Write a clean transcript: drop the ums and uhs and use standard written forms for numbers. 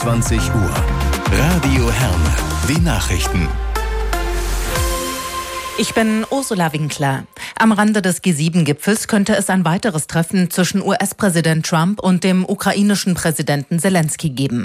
22 Uhr. Radio Herne. Die Nachrichten. Ich bin Ursula Winkler. Am Rande des G7-Gipfels könnte es ein weiteres Treffen zwischen US-Präsident Trump und dem ukrainischen Präsidenten Selenskyj geben.